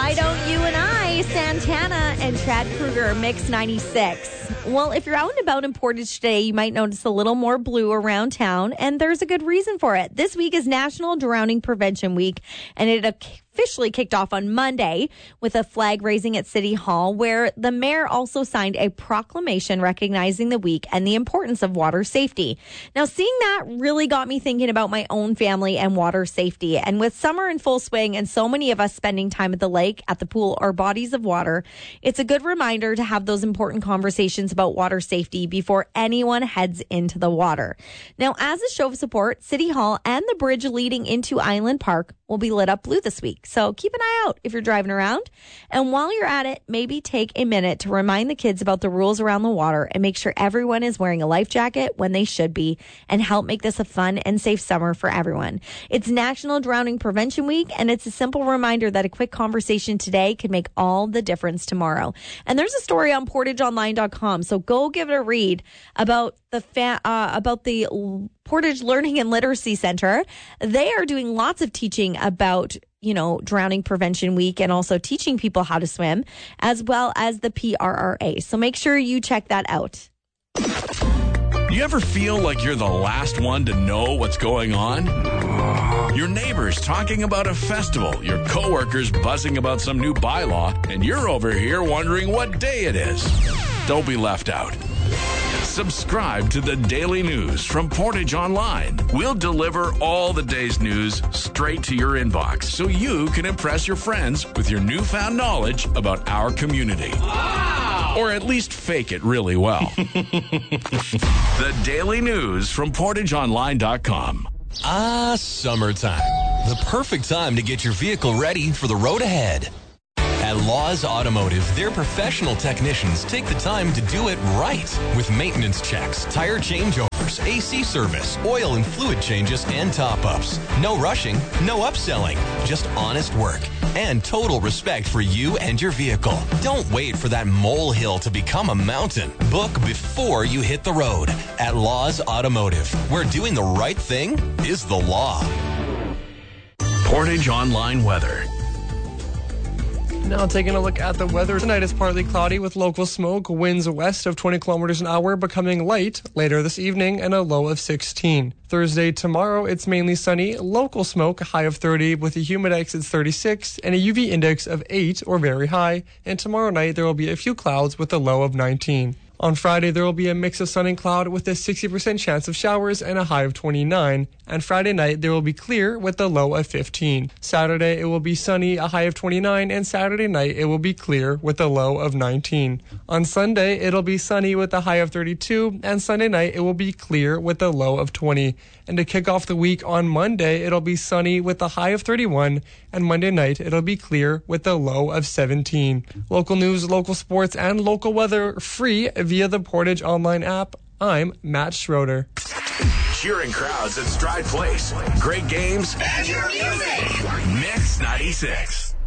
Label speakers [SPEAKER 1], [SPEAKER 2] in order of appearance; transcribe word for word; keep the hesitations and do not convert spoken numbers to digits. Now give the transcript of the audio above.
[SPEAKER 1] Why Don't You and I, Santana and Chad Kruger, Mix ninety-six. Well, if you're out and about in Portage today, you might notice a little more blue around town, and there's a good reason for it. This week is National Drowning Prevention Week, and it officially kicked off on Monday with a flag raising at City Hall, where the mayor also signed a proclamation recognizing the week and the importance of water safety. Now, seeing that really got me thinking about my own family and water safety. And with summer in full swing and so many of us spending time at the lake, at the pool, or bodies of water, it's a good reminder to have those important conversations about water safety before anyone heads into the water. Now, as a show of support, City Hall and the bridge leading into Island Park will be lit up blue this week. So keep an eye out if you're driving around. And while you're at it, maybe take a minute to remind the kids about the rules around the water and make sure everyone is wearing a life jacket when they should be, and help make this a fun and safe summer for everyone. It's National Drowning Prevention Week, and it's a simple reminder that a quick conversation today can make all the difference tomorrow. And there's a story on portage online dot com, so go give it a read about the fa- uh, about the Portage Learning and Literacy Center. They are doing lots of teaching about, you know, Drowning Prevention Week, and also teaching people how to swim, as well as the P R R A. So make sure you check that out.
[SPEAKER 2] You ever feel like you're the last one to know what's going on? Your neighbors talking about a festival, your coworkers buzzing about some new bylaw, and you're over here wondering what day it is. Don't be left out. Subscribe to the Daily News from Portage Online. We'll deliver all the day's news straight to your inbox so you can impress your friends with your newfound knowledge about our community. Wow! Or at least fake it really well. The Daily News from portage online dot com.
[SPEAKER 3] Ah, summertime. The perfect time to get your vehicle ready for the road ahead. At Laws Automotive, their professional technicians take the time to do it right with maintenance checks, tire changeovers, A C service, oil and fluid changes, and top-ups. No rushing, no upselling, just honest work and total respect for you and your vehicle. Don't wait for that molehill to become a mountain. Book before you hit the road at Laws Automotive, where doing the right thing is the law.
[SPEAKER 2] Portage Online Weather.
[SPEAKER 4] Now taking a look at the weather. Tonight is partly cloudy with local smoke, winds west of twenty kilometers an hour, becoming light later this evening, and a low of sixteen. Thursday, tomorrow, it's mainly sunny, local smoke, high of thirty, with a humidex at thirty-six, and a U V index of eight or very high. And tomorrow night, there will be a few clouds with a low of nineteen. On Friday, there will be a mix of sun and cloud with a sixty percent chance of showers and a high of twenty-nine. And Friday night, there will be clear with a low of fifteen. Saturday, it will be sunny, a high of twenty-nine, and Saturday night, it will be clear with a low of nineteen. On Sunday, it'll be sunny with a high of thirty-two, and Sunday night, it will be clear with a low of twenty. And to kick off the week on Monday, it'll be sunny with a high of thirty-one, and Monday night, it'll be clear with a low of seventeen. Local news, local sports, and local weather free via the Portage Online app. I'm Matt Schroeder.
[SPEAKER 2] Cheering crowds at Stride Place. Great games. And your music. Mix ninety-six.